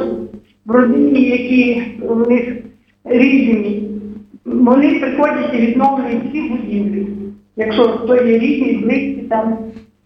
в родині, які в них різні, вони приходять і відновлюють всі будівлі. Якщо хто є рідні, близькі там.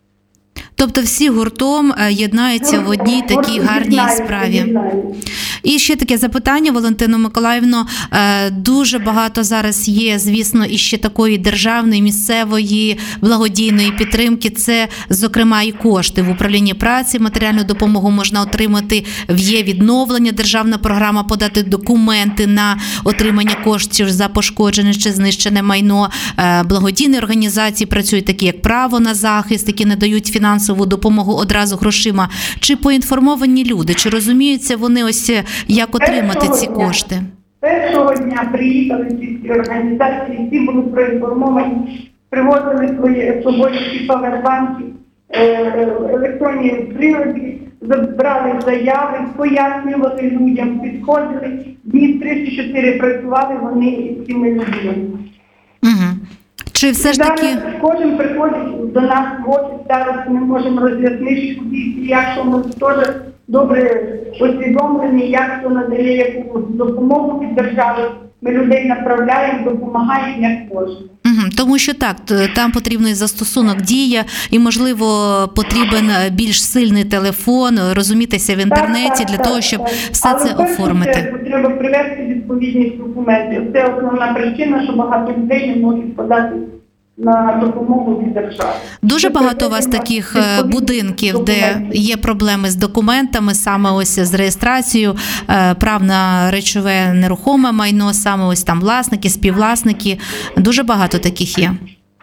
Тобто всі гуртом єднаються в одній такій гарній справі. І ще таке запитання, Валентино Миколаївно. Дуже багато зараз є, звісно, і ще такої державної, місцевої, благодійної підтримки. Це, зокрема, і кошти в управлінні праці. Матеріальну допомогу можна отримати в «Є-відновлення», державна програма, подати документи на отримання коштів за пошкоджене чи знищене майно. Благодійні організації працюють такі, як «Право на захист», які надають фінансову допомогу одразу грошима. Чи поінформовані люди, чи розуміються вони ось, як отримати ці кошти? Першого дня приїхали ці організації, всі були проінформовані, привозили свої собою павербанки, електронні прилади, забрали заяви, пояснювали людям, підходили. Дні 3-4 працювали вони з цими людьми. Угу. Чи все ж таки... Зараз кожен приходить до нас в офіс, зараз ми можемо роз'яснити, якщо ми теж добре усвідомлені, як хто надає яку допомогу від держави. Ми людей направляємо, допомагаємо як можемо. Тому що так, там потрібний застосунок «Дія» і, можливо, потрібен більш сильний телефон, розумітися в інтернеті для того, щоб все це оформити. Але треба привести відповідні документи. Це основна причина, що багато людей не можуть подати на допомогу від держави. Дуже багато у вас таких будинків, де є проблеми з документами, саме ось з реєстрацією прав на речове нерухоме майно, саме ось там власники, співвласники. Дуже багато таких є.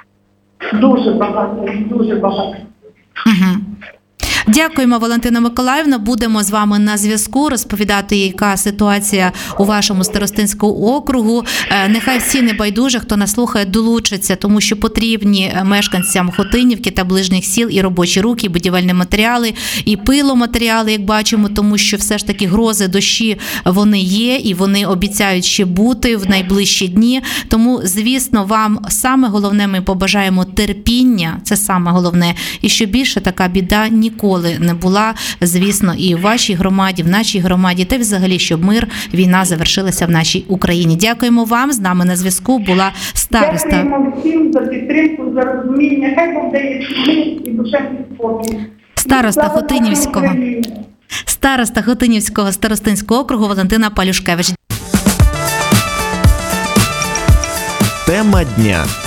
Дуже багато, дуже багато. Угу. Дякуємо, Валентина Миколаївна. Будемо з вами на зв'язку, розповідати, яка ситуація у вашому старостинському округу. Нехай всі небайдужі, хто нас слухає, долучаться, тому що потрібні мешканцям Хотинівки та ближніх сіл і робочі руки, і будівельні матеріали, і пиломатеріали, як бачимо, тому що все ж таки грози, дощі, вони є, і вони обіцяють ще бути в найближчі дні. Тому, звісно, вам саме головне, ми побажаємо терпіння, це саме головне, і що більше така біда ніколи не була, звісно, і в вашій громаді, в нашій громаді, та взагалі, щоб мир, війна завершилася в нашій Україні. Дякуємо вам. З нами на зв'язку була староста. Дякуємо всім за підтримку, за розуміння. Хай Бог дає мир і душевний спокій. Староста Хотинівського старостинського округу Валентина Палюшкевич. Тема дня.